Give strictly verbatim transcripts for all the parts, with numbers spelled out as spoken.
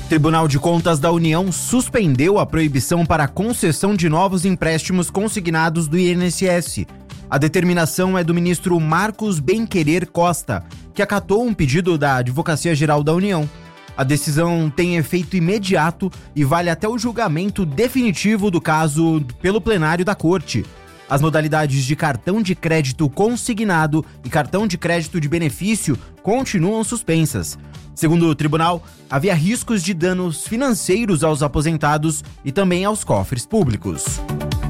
Tribunal de Contas da União suspendeu a proibição para a concessão de novos empréstimos consignados do I N S S. A determinação é do ministro Marcos Benquerer Costa, que acatou um pedido da Advocacia Geral da União. A decisão tem efeito imediato e vale até o julgamento definitivo do caso pelo plenário da Corte. As modalidades de cartão de crédito consignado e cartão de crédito de benefício continuam suspensas. Segundo o tribunal, havia riscos de danos financeiros aos aposentados e também aos cofres públicos.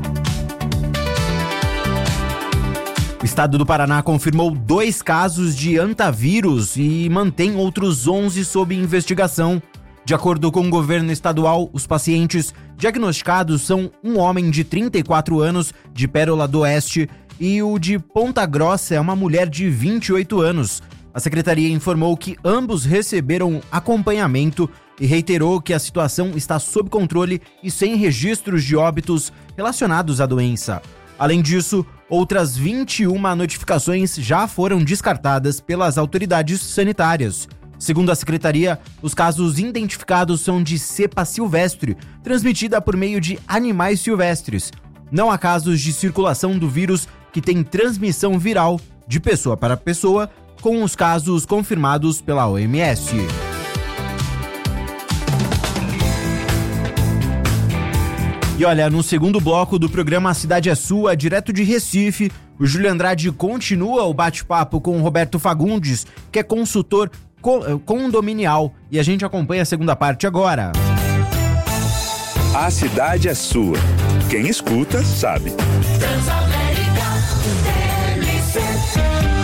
O estado do Paraná confirmou dois casos de antavírus e mantém outros onze sob investigação. De acordo com o governo estadual, os pacientes diagnosticados são um homem de trinta e quatro anos, de Pérola do Oeste, e o de Ponta Grossa é uma mulher de vinte e oito anos. A secretaria informou que ambos receberam acompanhamento e reiterou que a situação está sob controle e sem registros de óbitos relacionados à doença. Além disso, outras vinte e uma notificações já foram descartadas pelas autoridades sanitárias. Segundo a secretaria, os casos identificados são de cepa silvestre, transmitida por meio de animais silvestres. Não há casos de circulação do vírus que tem transmissão viral de pessoa para pessoa, com os casos confirmados pela O M S. E olha, no segundo bloco do programa A Cidade é Sua, direto de Recife, o Júlio Andrade continua o bate-papo com o Roberto Fagundes, que é consultor condominial, e a gente acompanha a segunda parte agora. A Cidade é Sua. Quem escuta, sabe. Transamérica, T L C.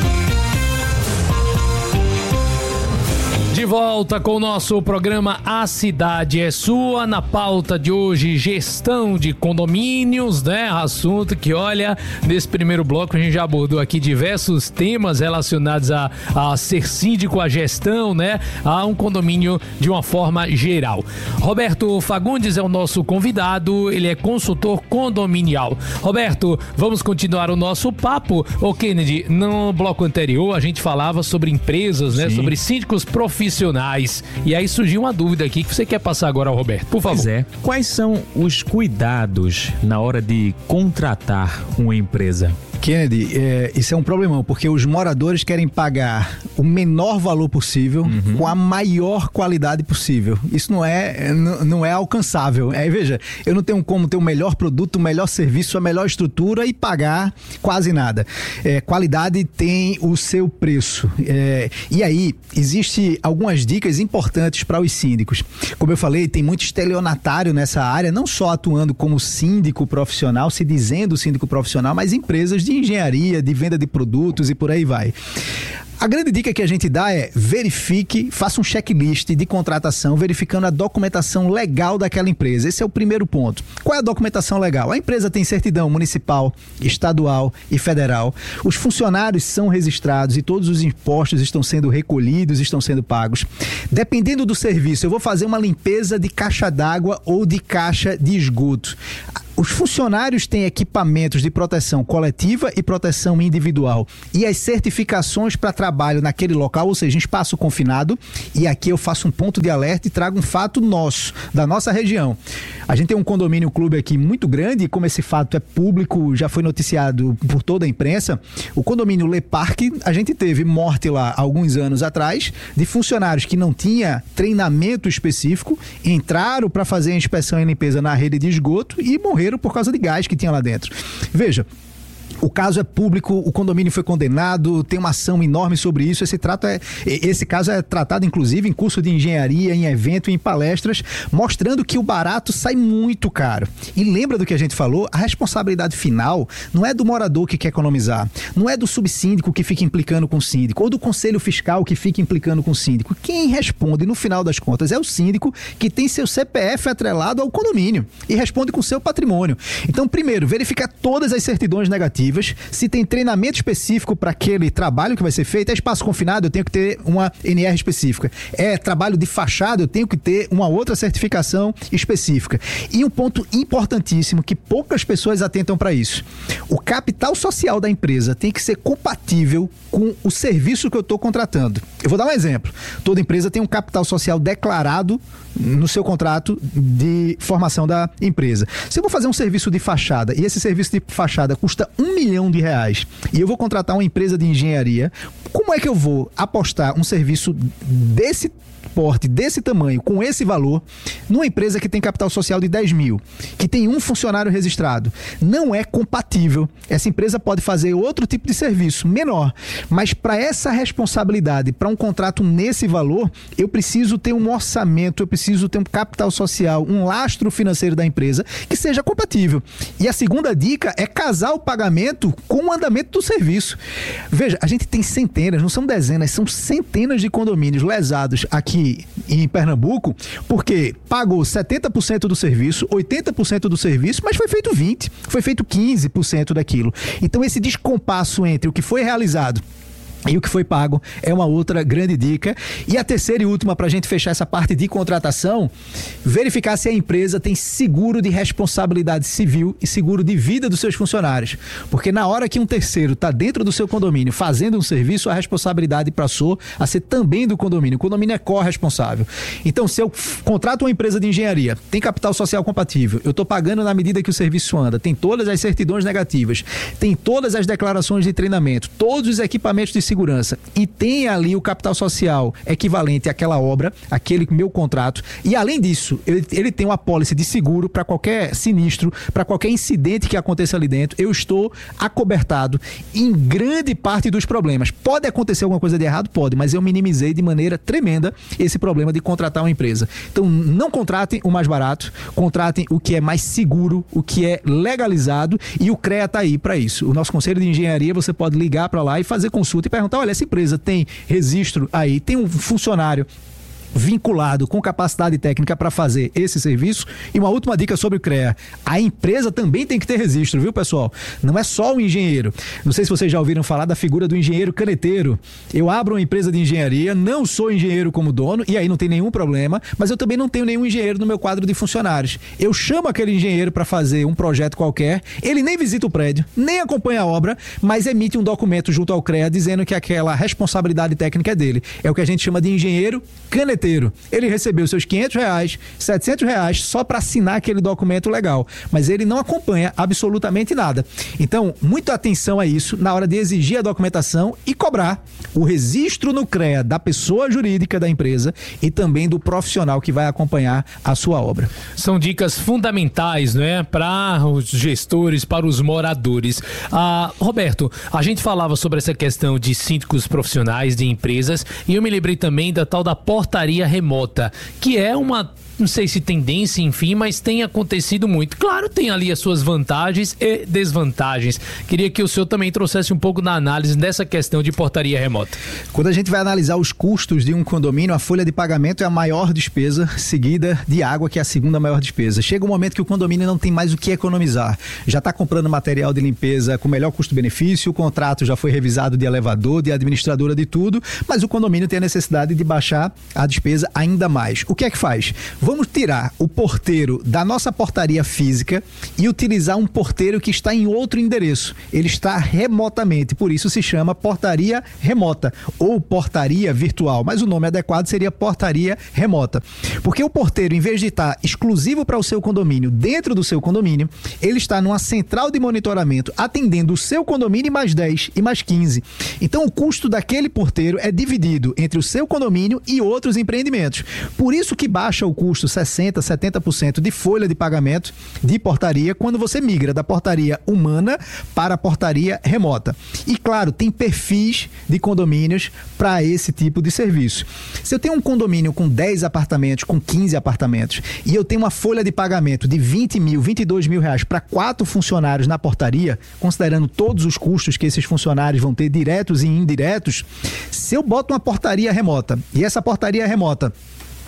De volta com o nosso programa A Cidade é Sua. Na pauta de hoje, gestão de condomínios, né? Assunto que, olha, nesse primeiro bloco a gente já abordou aqui diversos temas relacionados a, a ser síndico, a gestão, né? A um condomínio de uma forma geral. Roberto Fagundes é o nosso convidado, ele é consultor condominial. Roberto, vamos continuar o nosso papo. Ô Kennedy, no bloco anterior a gente falava sobre empresas, né? Sim. Sobre síndicos profissionais. E aí surgiu uma dúvida aqui que você quer passar agora ao Roberto, por favor. Pois é. Quais são os cuidados na hora de contratar uma empresa? Kennedy, é, isso é um problemão, porque os moradores querem pagar o menor valor possível, uhum, com a maior qualidade possível. Isso não é, não, não é alcançável. Aí, veja, eu não tenho como ter o melhor produto, o melhor serviço, a melhor estrutura e pagar quase nada. É, qualidade tem o seu preço. É, e aí, existe algumas dicas importantes para os síndicos. Como eu falei, tem muito estelionatário nessa área, não só atuando como síndico profissional, se dizendo síndico profissional, mas empresas de engenharia, de venda de produtos e por aí vai. A grande dica que a gente dá é verifique, faça um checklist de contratação, verificando a documentação legal daquela empresa. Esse é o primeiro ponto. Qual é a documentação legal? A empresa tem certidão municipal, estadual e federal. Os funcionários são registrados e todos os impostos estão sendo recolhidos, estão sendo pagos. Dependendo do serviço, eu vou fazer uma limpeza de caixa d'água ou de caixa de esgoto. Os funcionários têm equipamentos de proteção coletiva e proteção individual e as certificações para trabalho naquele local, ou seja, em espaço confinado. E aqui eu faço um ponto de alerta e trago um fato nosso, da nossa região. A gente tem um condomínio clube aqui muito grande, e como esse fato é público, já foi noticiado por toda a imprensa, o condomínio Le Parque, a gente teve morte lá alguns anos atrás de funcionários que não tinha treinamento específico, entraram para fazer a inspeção e limpeza na rede de esgoto e morreram por causa de gás que tinha lá dentro. Veja, o caso é público, o condomínio foi condenado, tem uma ação enorme sobre isso. Esse, trato é, esse caso é tratado, inclusive, em curso de engenharia, em evento, em palestras, mostrando que o barato sai muito caro. E lembra do que a gente falou? A responsabilidade final não é do morador que quer economizar, não é do subsíndico que fica implicando com o síndico, ou do conselho fiscal que fica implicando com o síndico. Quem responde, no final das contas, é o síndico que tem seu C P F atrelado ao condomínio e responde com seu patrimônio. Então, primeiro, verificar todas as certidões negativas, negativas. Se tem treinamento específico para aquele trabalho que vai ser feito, é espaço confinado, eu tenho que ter uma N R específica. É trabalho de fachada, eu tenho que ter uma outra certificação específica. E um ponto importantíssimo que poucas pessoas atentam para isso. O capital social da empresa tem que ser compatível com o serviço que eu estou contratando. Eu vou dar um exemplo. Toda empresa tem um capital social declarado no seu contrato de formação da empresa. Se eu vou fazer um serviço de fachada e esse serviço de fachada custa um milhão de reais e eu vou contratar uma empresa de engenharia, como é que eu vou apostar um serviço desse porte, desse tamanho, com esse valor, numa empresa que tem capital social de dez mil, que tem um funcionário registrado? Não é compatível. Essa empresa pode fazer outro tipo de serviço, menor, mas para essa responsabilidade, para um contrato nesse valor, eu preciso ter um orçamento, eu preciso ter um capital social, um lastro financeiro da empresa que seja compatível. E a segunda dica é casar o pagamento com o andamento do serviço. Veja, a gente tem centenas, não são dezenas, são centenas de condomínios lesados aqui em Pernambuco, porque pagou setenta por cento do serviço, oitenta por cento do serviço, mas foi feito vinte por cento, foi feito quinze por cento daquilo. Então esse descompasso entre o que foi realizado e o que foi pago é uma outra grande dica. E a terceira e última, para a gente fechar essa parte de contratação, verificar se a empresa tem seguro de responsabilidade civil e seguro de vida dos seus funcionários. Porque na hora que um terceiro está dentro do seu condomínio fazendo um serviço, a responsabilidade passou a ser também do condomínio. O condomínio é corresponsável. Então, se eu contrato uma empresa de engenharia, tem capital social compatível, eu estou pagando na medida que o serviço anda, tem todas as certidões negativas, tem todas as declarações de treinamento, todos os equipamentos de segurança, segurança e tem ali o capital social equivalente àquela obra, aquele meu contrato, e além disso, ele, ele tem uma apólice de seguro para qualquer sinistro, para qualquer incidente que aconteça ali dentro, eu estou acobertado em grande parte dos problemas. Pode acontecer alguma coisa de errado? Pode, mas eu minimizei de maneira tremenda esse problema de contratar uma empresa. Então, não contratem o mais barato, contratem o que é mais seguro, o que é legalizado, e o CREA está aí para isso. O nosso Conselho de Engenharia, você pode ligar para lá e fazer consulta e perguntar: olha, essa empresa tem registro aí, tem um funcionário vinculado com capacidade técnica para fazer esse serviço? E uma última dica sobre o CREA: a empresa também tem que ter registro, viu, pessoal? Não é só o engenheiro. Não sei se vocês já ouviram falar da figura do engenheiro caneteiro. Eu abro uma empresa de engenharia, não sou engenheiro como dono, e aí não tem nenhum problema, mas eu também não tenho nenhum engenheiro no meu quadro de funcionários. Eu chamo aquele engenheiro para fazer um projeto qualquer, ele nem visita o prédio, nem acompanha a obra, mas emite um documento junto ao CREA dizendo que aquela responsabilidade técnica é dele. É o que a gente chama de engenheiro caneteiro. Ele recebeu seus quinhentos reais, setecentos reais só para assinar aquele documento legal, mas ele não acompanha absolutamente nada. Então, muita atenção a isso na hora de exigir a documentação e cobrar o registro no CREA da pessoa jurídica da empresa e também do profissional que vai acompanhar a sua obra. São dicas fundamentais, não é? Para os gestores, para os moradores. Ah, Roberto, a gente falava sobre essa questão de síndicos profissionais de empresas e eu me lembrei também da tal da portaria remota, que é uma, não sei se tendência, enfim, mas tem acontecido muito. Claro, tem ali as suas vantagens e desvantagens. Queria que o senhor também trouxesse um pouco da análise dessa questão de portaria remota. Quando a gente vai analisar os custos de um condomínio, a folha de pagamento é a maior despesa, seguida de água, que é a segunda maior despesa. Chega um momento que o condomínio não tem mais o que economizar. Já está comprando material de limpeza com melhor custo-benefício, o contrato já foi revisado de elevador, de administradora, de tudo, mas o condomínio tem a necessidade de baixar a despesa ainda mais. O que é que faz? Vamos tirar o porteiro da nossa portaria física e utilizar um porteiro que está em outro endereço. Ele está remotamente, por isso se chama portaria remota ou portaria virtual, mas o nome adequado seria portaria remota. Porque o porteiro, em vez de estar exclusivo para o seu condomínio, dentro do seu condomínio, ele está numa central de monitoramento atendendo o seu condomínio e mais dez e mais quinze. Então o custo daquele porteiro é dividido entre o seu condomínio e outros empreendimentos. Por isso que baixa o custo sessenta por cento, setenta por cento de folha de pagamento de portaria quando você migra da portaria humana para a portaria remota. E claro, tem perfis de condomínios para esse tipo de serviço. Se eu tenho um condomínio com dez apartamentos, com quinze apartamentos, e eu tenho uma folha de pagamento de vinte mil, vinte e dois mil reais para quatro funcionários na portaria, considerando todos os custos que esses funcionários vão ter diretos e indiretos, se eu boto uma portaria remota, e essa portaria remota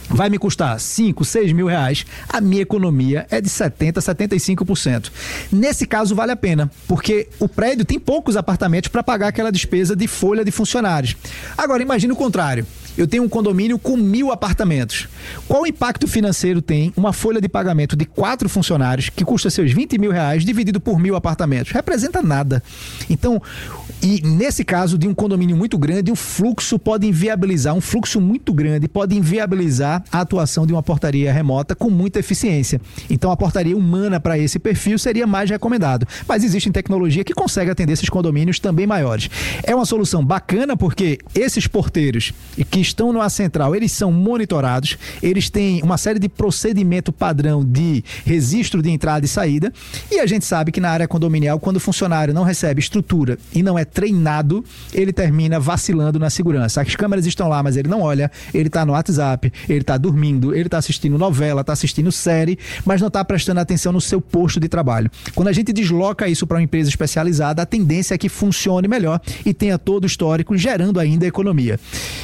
vai me custar cinco, seis mil reais, a minha economia é de setenta, setenta e cinco por cento. Nesse caso vale a pena, porque o prédio tem poucos apartamentos para pagar aquela despesa de folha de funcionários. Agora, imagine o contrário. Eu tenho um condomínio com mil apartamentos. Qual impacto financeiro tem uma folha de pagamento de quatro funcionários que custa seus vinte mil reais dividido por mil apartamentos? Representa nada. Então, e nesse caso de um condomínio muito grande, um fluxo pode inviabilizar, um fluxo muito grande pode inviabilizar a atuação de uma portaria remota com muita eficiência. Então, a portaria humana para esse perfil seria mais recomendado. Mas existe tecnologia que consegue atender esses condomínios também maiores. É uma solução bacana porque esses porteiros que estão numa central, eles são monitorados, eles têm uma série de procedimento padrão de registro de entrada e saída, e a gente sabe que na área condominial, quando o funcionário não recebe estrutura e não é treinado, ele termina vacilando na segurança. As câmeras estão lá, mas ele não olha, ele está no WhatsApp, ele está dormindo, ele está assistindo novela, está assistindo série, mas não está prestando atenção no seu posto de trabalho. Quando a gente desloca isso para uma empresa especializada, a tendência é que funcione melhor e tenha todo o histórico, gerando ainda economia.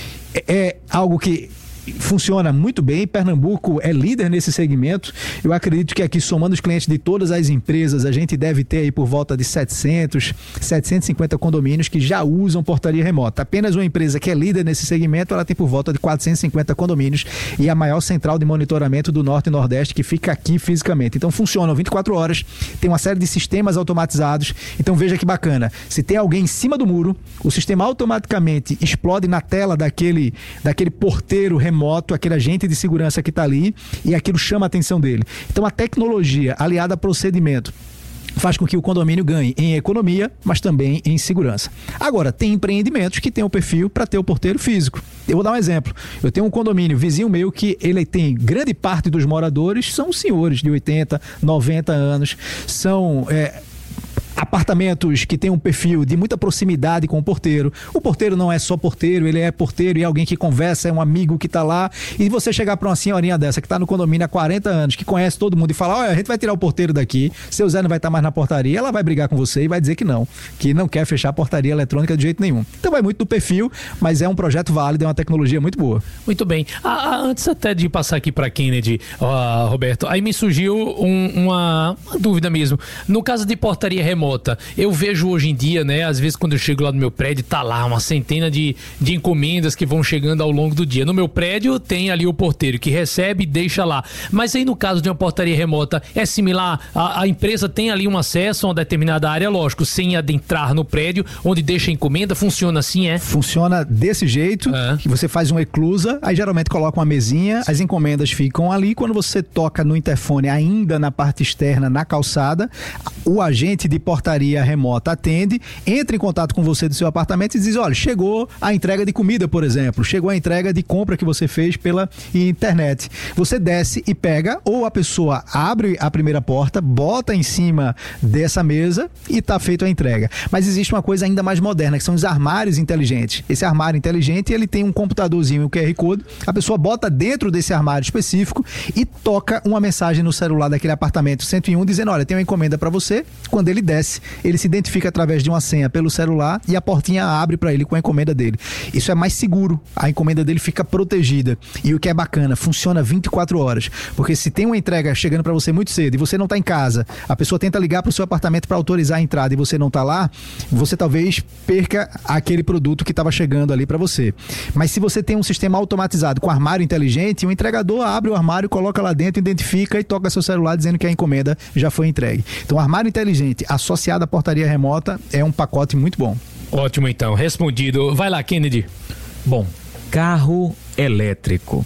É algo que funciona muito bem. Pernambuco é líder nesse segmento. Eu acredito que aqui, somando os clientes de todas as empresas, a gente deve ter aí por volta de setecentos, setecentos e cinquenta condomínios que já usam portaria remota. Apenas uma empresa que é líder nesse segmento, ela tem por volta de quatrocentos e cinquenta condomínios e a maior central de monitoramento do Norte e Nordeste que fica aqui fisicamente. Então funcionam vinte e quatro horas, tem uma série de sistemas automatizados. Então veja que bacana. Se tem alguém em cima do muro, o sistema automaticamente explode na tela daquele, daquele porteiro remoto remoto, aquele agente de segurança que está ali, e aquilo chama a atenção dele. Então a tecnologia aliada a procedimento faz com que o condomínio ganhe em economia, mas também em segurança. Agora, tem empreendimentos que têm o perfil para ter o porteiro físico. Eu vou dar um exemplo. Eu tenho um condomínio vizinho meu que ele tem grande parte dos moradores são senhores de oitenta, noventa anos, são... É, apartamentos que tem um perfil de muita proximidade com o porteiro. O porteiro não é só porteiro, ele é porteiro e é alguém que conversa, é um amigo que está lá. E você chegar para uma senhorinha dessa que está no condomínio há quarenta anos, que conhece todo mundo e falar, olha, a gente vai tirar o porteiro daqui, seu Zé não vai estar tá mais na portaria, ela vai brigar com você e vai dizer que não, que não quer fechar a portaria eletrônica de jeito nenhum. Então vai muito do perfil, mas é um projeto válido, é uma tecnologia muito boa. Muito bem. Ah, ah, antes até de passar aqui para Kennedy, oh, Roberto, aí me surgiu um, uma, uma dúvida mesmo. No caso de portaria remota, eu vejo hoje em dia, né, às vezes quando eu chego lá no meu prédio, tá lá uma centena de, de encomendas que vão chegando ao longo do dia. No meu prédio tem ali o porteiro que recebe e deixa lá. Mas aí no caso de uma portaria remota, é similar? A, a empresa tem ali um acesso a uma determinada área, lógico, sem adentrar no prédio, onde deixa a encomenda, funciona assim, é? Funciona desse jeito, é. Que você faz uma eclusa, aí geralmente coloca uma mesinha, as encomendas ficam ali, quando você toca no interfone ainda na parte externa, na calçada, o agente de portaria remota atende, entra em contato com você do seu apartamento e diz, olha, chegou a entrega de comida, por exemplo, chegou a entrega de compra que você fez pela internet. Você desce e pega, ou a pessoa abre a primeira porta, bota em cima dessa mesa e está feita a entrega. Mas existe uma coisa ainda mais moderna, que são os armários inteligentes. Esse armário inteligente, ele tem um computadorzinho, um Q R Code, a pessoa bota dentro desse armário específico e toca uma mensagem no celular daquele apartamento cento e um, dizendo, olha, tem uma encomenda para você. Quando ele desce, ele se identifica através de uma senha pelo celular e a portinha abre para ele com a encomenda dele. Isso é mais seguro, a encomenda dele fica protegida. E o que é bacana, funciona vinte e quatro horas, porque se tem uma entrega chegando para você muito cedo e você não está em casa, a pessoa tenta ligar para o seu apartamento para autorizar a entrada e você não está lá, você talvez perca aquele produto que estava chegando ali para você. Mas se você tem um sistema automatizado com armário inteligente, o entregador abre o armário, coloca lá dentro, identifica e toca seu celular dizendo que a encomenda já foi entregue. Então, armário inteligente associado à portaria remota é um pacote muito bom. Ótimo, então. Respondido. Vai lá, Kennedy. Bom, carro elétrico.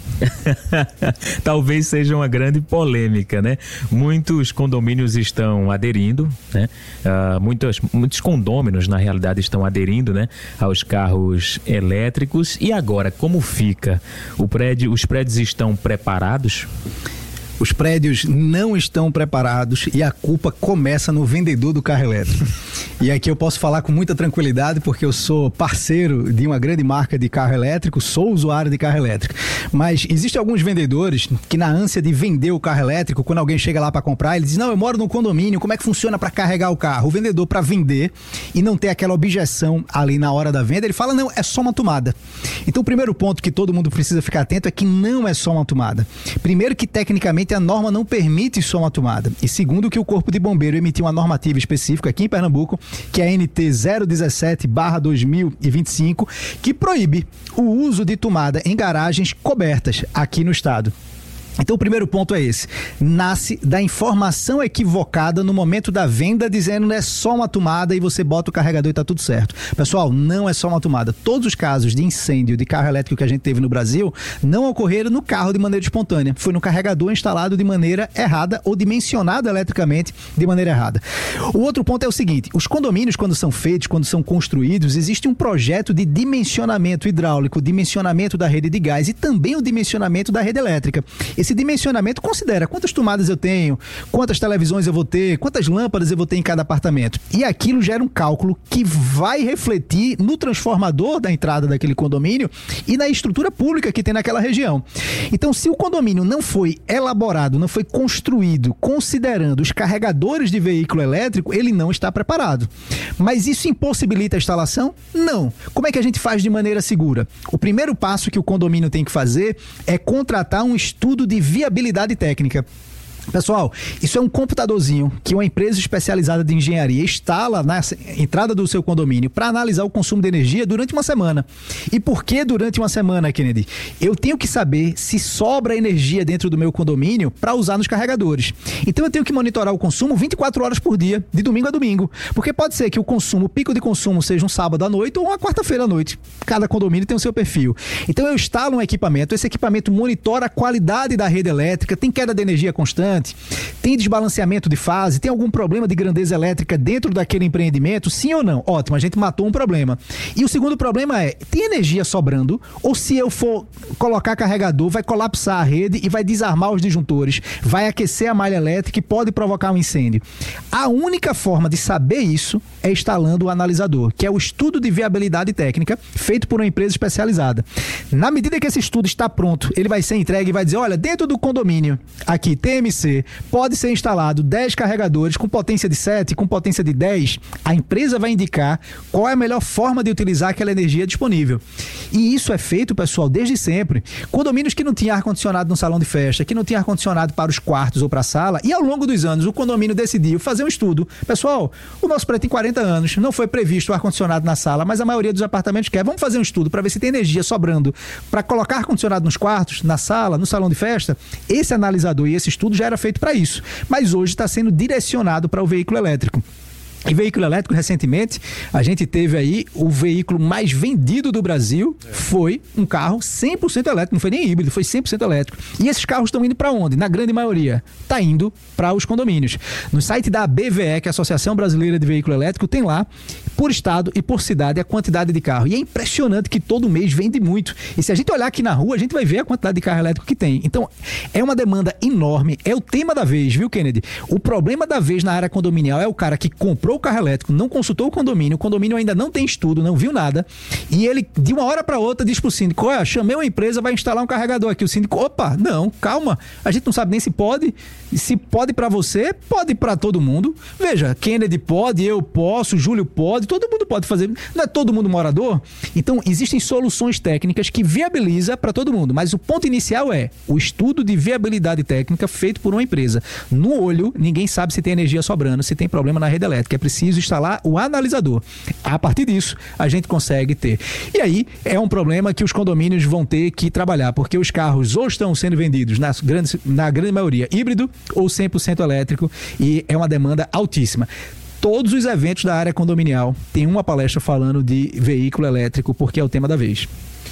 Talvez seja uma grande polêmica, né? Muitos condomínios estão aderindo, né? Uh, muitos, muitos condôminos, na realidade, estão aderindo, né, aos carros elétricos. E agora, como fica? O prédio, os prédios estão preparados? Os prédios não estão preparados e a culpa começa no vendedor do carro elétrico. E aqui eu posso falar com muita tranquilidade porque eu sou parceiro de uma grande marca de carro elétrico, sou usuário de carro elétrico. Mas existem alguns vendedores que, na ânsia de vender o carro elétrico, quando alguém chega lá para comprar, ele diz: não, eu moro num condomínio, como é que funciona para carregar o carro? O vendedor, para vender e não ter aquela objeção ali na hora da venda, ele fala: não, é só uma tomada. Então o primeiro ponto que todo mundo precisa ficar atento é que não é só uma tomada. Primeiro, que tecnicamente a norma não permite só uma tomada. E segundo, que o Corpo de Bombeiro emitiu uma normativa específica aqui em Pernambuco, que é a N T zero dezessete barra dois mil e vinte e cinco, que proíbe o uso de tomada em garagens cobertas aqui no estado. Então o primeiro ponto é esse: nasce da informação equivocada no momento da venda, dizendo que é só uma tomada e você bota o carregador e tá tudo certo. Pessoal, não é só uma tomada. Todos os casos de incêndio de carro elétrico que a gente teve no Brasil não ocorreram no carro de maneira espontânea, foi no carregador instalado de maneira errada ou dimensionado eletricamente de maneira errada. O outro ponto é o seguinte: os condomínios, quando são feitos, quando são construídos, existe um projeto de dimensionamento hidráulico, dimensionamento da rede de gás e também o dimensionamento da rede elétrica. Esse dimensionamento considera quantas tomadas eu tenho, quantas televisões eu vou ter, quantas lâmpadas eu vou ter em cada apartamento. E aquilo gera um cálculo que vai refletir no transformador da entrada daquele condomínio e na estrutura pública que tem naquela região. Então, se o condomínio não foi elaborado, não foi construído considerando os carregadores de veículo elétrico, ele não está preparado. Mas isso impossibilita a instalação? Não. Como é que a gente faz de maneira segura? O primeiro passo que o condomínio tem que fazer é contratar um estudo de viabilidade técnica. Pessoal, isso é um computadorzinho que uma empresa especializada de engenharia instala na entrada do seu condomínio para analisar o consumo de energia durante uma semana. E por que durante uma semana, Kennedy? Eu tenho que saber se sobra energia dentro do meu condomínio para usar nos carregadores. Então eu tenho que monitorar o consumo vinte e quatro horas por dia, de domingo a domingo. Porque pode ser que o consumo, o pico de consumo seja um sábado à noite ou uma quarta-feira à noite. Cada condomínio tem o seu perfil. Então eu instalo um equipamento, esse equipamento monitora a qualidade da rede elétrica, tem queda de energia constante, tem desbalanceamento de fase, tem algum problema de grandeza elétrica dentro daquele empreendimento, sim ou não? Ótimo, a gente matou um problema. E o segundo problema é, tem energia sobrando ou se eu for colocar carregador, vai colapsar a rede e vai desarmar os disjuntores, vai aquecer a malha elétrica e pode provocar um incêndio. A única forma de saber isso é instalando o analisador, que é o estudo de viabilidade técnica feito por uma empresa especializada. Na medida que esse estudo está pronto, ele vai ser entregue e vai dizer: olha, dentro do condomínio, aqui, T M C, pode ser instalado dez carregadores com potência de sete, com potência de dez. A empresa vai indicar qual é a melhor forma de utilizar aquela energia disponível. E isso é feito, pessoal, desde sempre. Condomínios que não tinham ar-condicionado no salão de festa, que não tinham ar-condicionado para os quartos ou para a sala, e ao longo dos anos o condomínio decidiu fazer um estudo. Pessoal, o nosso prédio tem quarenta anos, não foi previsto o ar-condicionado na sala, mas a maioria dos apartamentos quer. Vamos fazer um estudo para ver se tem energia sobrando para colocar ar-condicionado nos quartos, na sala, no salão de festa. Esse analisador e esse estudo já era feito para isso, mas hoje está sendo direcionado para o veículo elétrico. E veículo elétrico, recentemente, a gente teve aí o veículo mais vendido do Brasil, foi um carro cem por cento elétrico, não foi nem híbrido, foi cem por cento elétrico. E esses carros estão indo para onde? Na grande maioria, está indo para os condomínios. No site da A B V E, que é a Associação Brasileira de Veículo Elétrico, tem lá, por estado e por cidade, a quantidade de carro. E é impressionante que todo mês vende muito. E se a gente olhar aqui na rua, a gente vai ver a quantidade de carro elétrico que tem. Então, é uma demanda enorme, é o tema da vez, viu, Kennedy? O problema da vez na área condominial é o cara que comprou o carro elétrico, não consultou o condomínio, o condomínio ainda não tem estudo, não viu nada, e ele, de uma hora para outra, diz pro síndico: olha, chamei uma empresa, vai instalar um carregador aqui. O síndico: opa, não, calma, a gente não sabe nem se pode, se pode para você, pode para todo mundo. Veja, Kennedy pode, eu posso, Júlio pode, todo mundo pode fazer, não é todo mundo morador? Então, existem soluções técnicas que viabiliza para todo mundo, mas o ponto inicial é o estudo de viabilidade técnica feito por uma empresa. No olho, ninguém sabe se tem energia sobrando, se tem problema na rede elétrica, é preciso instalar o analisador. A partir disso, a gente consegue ter. E aí, é um problema que os condomínios vão ter que trabalhar, porque os carros ou estão sendo vendidos, na grande, na grande maioria, híbrido ou cem por cento elétrico, e é uma demanda altíssima. Todos os eventos da área condominial têm uma palestra falando de veículo elétrico, porque é o tema da vez.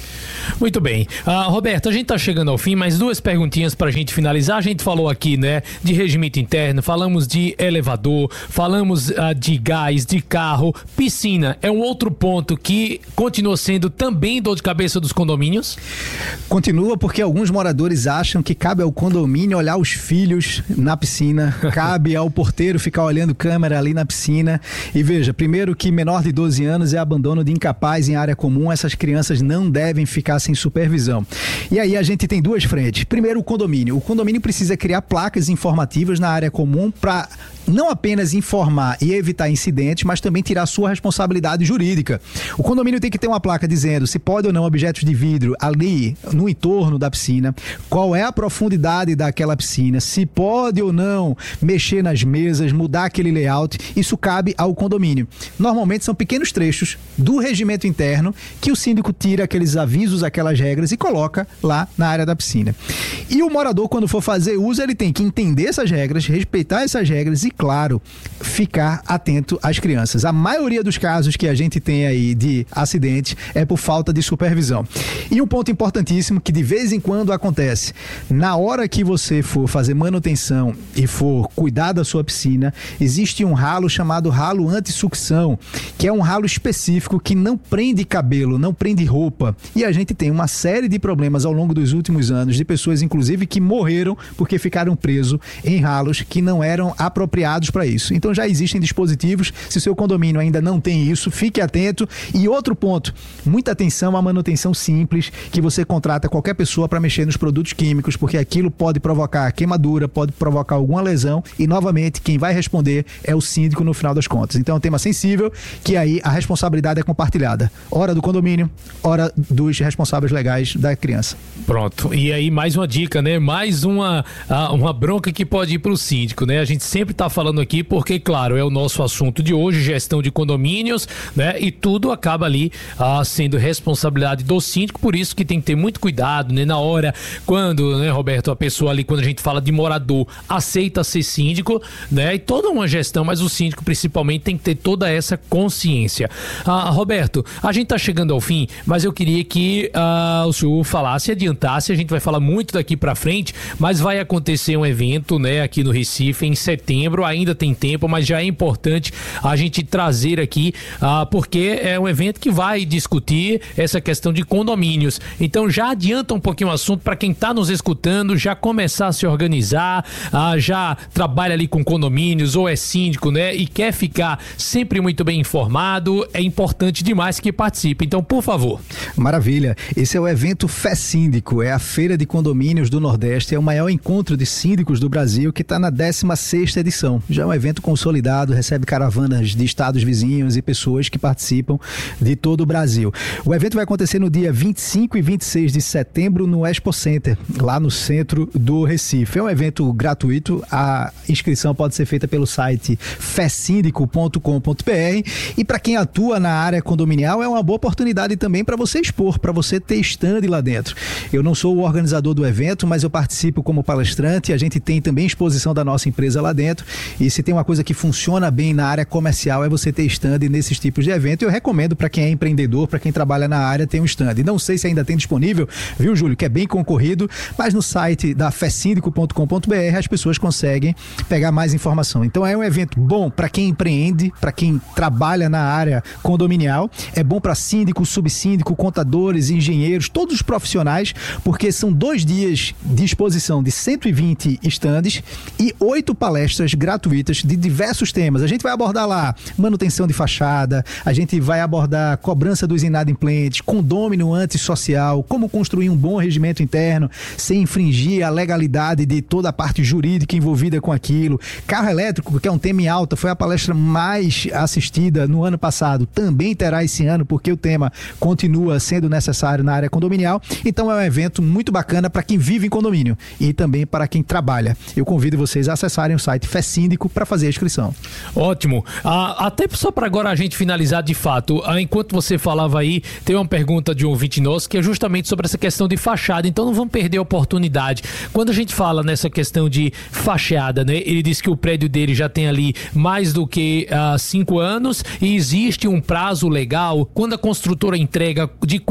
Muito bem. Uh, Roberto, a gente tá chegando ao fim, mas duas perguntinhas pra gente finalizar. A gente falou aqui, né, de regimento interno, falamos de elevador, falamos uh, de gás, de carro, piscina. É um outro ponto que continua sendo também dor de cabeça dos condomínios? Continua, porque alguns moradores acham que cabe ao condomínio olhar os filhos na piscina, cabe ao porteiro ficar olhando câmera ali na piscina. E veja, primeiro que menor de doze anos é abandono de incapaz em área comum, essas crianças não devem ficar sem supervisão. E aí a gente tem duas frentes. Primeiro, o condomínio. O condomínio precisa criar placas informativas na área comum para não apenas informar e evitar incidentes, mas também tirar sua responsabilidade jurídica. O condomínio tem que ter uma placa dizendo se pode ou não objetos de vidro ali no entorno da piscina, qual é a profundidade daquela piscina, se pode ou não mexer nas mesas, mudar aquele layout. Isso cabe ao condomínio. Normalmente são pequenos trechos do regimento interno que o síndico tira aqueles avisos, aquelas regras e coloca lá na área da piscina. E o morador, quando for fazer uso, ele tem que entender essas regras, respeitar essas regras e, claro, ficar atento às crianças. A maioria dos casos que a gente tem aí de acidente é por falta de supervisão. E um ponto importantíssimo que de vez em quando acontece, na hora que você for fazer manutenção e for cuidar da sua piscina, existe um ralo chamado ralo anti-sucção, que é um ralo específico que não prende cabelo, não prende roupa. E a gente tem uma série de problemas ao longo dos últimos anos, de pessoas inclusive que morreram porque ficaram presos em ralos que não eram apropriados para isso. Então já existem dispositivos. Se o seu condomínio ainda não tem isso, fique atento. E outro ponto, muita atenção à manutenção simples, que você contrata qualquer pessoa para mexer nos produtos químicos, porque aquilo pode provocar queimadura, pode provocar alguma lesão e, novamente, quem vai responder é o síndico no final das contas. Então é um tema sensível que aí a responsabilidade é compartilhada. Hora do condomínio, hora dos responsáveis legais da criança. Pronto. E aí mais uma dica, né? Mais uma, uma bronca que pode ir para o síndico, né? A gente sempre tá falando aqui porque, claro, é o nosso assunto de hoje, gestão de condomínios, né? E tudo acaba ali ah, sendo responsabilidade do síndico, por isso que tem que ter muito cuidado, né? Na hora, quando, né, Roberto, a pessoa ali, quando a gente fala de morador, aceita ser síndico, né? E toda uma gestão, mas o síndico principalmente tem que ter toda essa consciência. Ah, Roberto, a gente tá chegando ao fim, mas eu queria que ah, o senhor falasse, adiantasse, a gente vai falar muito daqui pra frente, mas vai acontecer um evento, né, aqui no Recife em setembro, ainda tem tempo, mas já é importante a gente trazer aqui, ah, porque é um evento que vai discutir essa questão de condomínios. Então já adianta um pouquinho o assunto para quem está nos escutando, já começar a se organizar, ah, já trabalha ali com condomínios ou é síndico, né, e quer ficar sempre muito bem informado, é importante demais que participe. Então, por favor. Maravilha. Esse é o evento Fé Síndico, é a Feira de Condomínios do Nordeste, é o maior encontro de síndicos do Brasil, que está na décima sexta edição. Já é um evento consolidado, recebe caravanas de estados vizinhos e pessoas que participam de todo o Brasil. O evento vai acontecer no dia vinte e cinco e vinte e seis de setembro no Expo Center, lá no centro do Recife. É um evento gratuito, a inscrição pode ser feita pelo site fé síndico ponto com ponto b r e para quem atua na área condominial é uma boa oportunidade também para você expor, para você ter stand lá dentro. Eu não sou o organizador do evento, mas eu participo como palestrante, a gente tem também exposição da nossa empresa lá dentro. E se tem uma coisa que funciona bem na área comercial é você ter stand nesses tipos de evento. Eu recomendo para quem é empreendedor, para quem trabalha na área, ter um stand. Não sei se ainda tem disponível, viu, Júlio, que é bem concorrido, mas no site da fé síndico ponto com ponto b r as pessoas conseguem pegar mais informação. Então é um evento bom para quem empreende, para quem trabalha na área condominial, é bom para síndico, subsíndico, contadores, engenheiros, todos os profissionais, porque são dois dias de exposição de cento e vinte estandes e oito palestras gratuitas de diversos temas. A gente vai abordar lá manutenção de fachada, a gente vai abordar cobrança dos inadimplentes, condômino antissocial, como construir um bom regimento interno sem infringir a legalidade de toda a parte jurídica envolvida com aquilo. Carro elétrico, que é um tema em alta, foi a palestra mais assistida no ano passado, também terá esse ano, porque o tema continua sendo necessário na área condominial. Então é um evento muito bacana para quem vive em condomínio e também para quem trabalha. Eu convido vocês a acessarem o site Fé Síndico para fazer a inscrição. Ótimo. Ah, até só para agora a gente finalizar de fato, ah, enquanto você falava aí, tem uma pergunta de um ouvinte nosso que é justamente sobre essa questão de fachada, então não vamos perder a oportunidade. Quando a gente fala nessa questão de fachada, né, ele disse que o prédio dele já tem ali mais do que ah, cinco anos e existe um prazo legal, quando a construtora entrega, de quanto tempo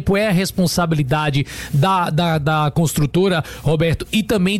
tempo é a responsabilidade da, da, da construtora, Roberto, e também